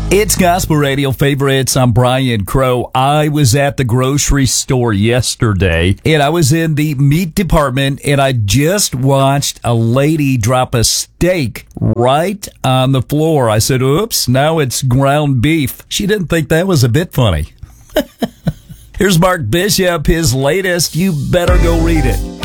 It's Gospel Radio Favorites. I'm Brian Crow. I was at the grocery store yesterday, and I was in the meat department, and I just watched a lady drop a steak right on the floor. I said, oops, now it's ground beef. She didn't think that was a bit funny. Here's Mark Bishop, his latest. You better go read it.